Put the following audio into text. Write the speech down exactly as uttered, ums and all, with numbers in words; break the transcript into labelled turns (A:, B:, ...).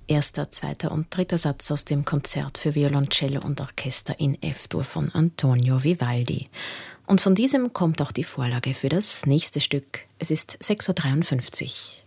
A: Erster, zweiter und dritter Satz aus dem Konzert für Violoncello und Orchester in F-Dur von Antonio Vivaldi. Und von diesem kommt auch die Vorlage für das nächste Stück. Es ist sechs Uhr dreiundfünfzig.